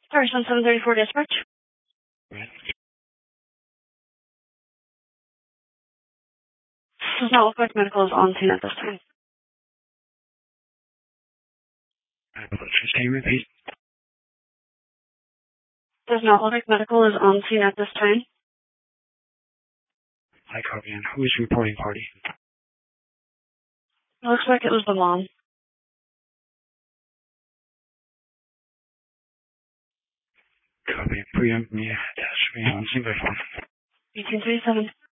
Sorry, Sun 734 dispatch. Right. Does not look like medical is on scene at this time. Can you repeat? Does not look like medical is on scene at this time. I copy. And who is reporting party? It looks like it was the mom. Copy. Preempt me. Dash me on scene by phone. 1837.